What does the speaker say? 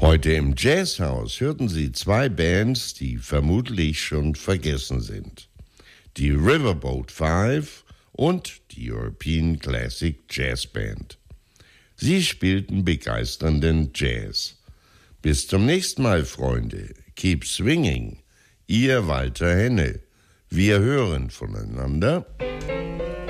Heute im Jazzhaus hörten Sie zwei Bands, die vermutlich schon vergessen sind. Die Riverboat Five und die European Classic Jazz Band. Sie spielten begeisternden Jazz. Bis zum nächsten Mal, Freunde. Keep swinging. Ihr Walter Henne. Wir hören voneinander.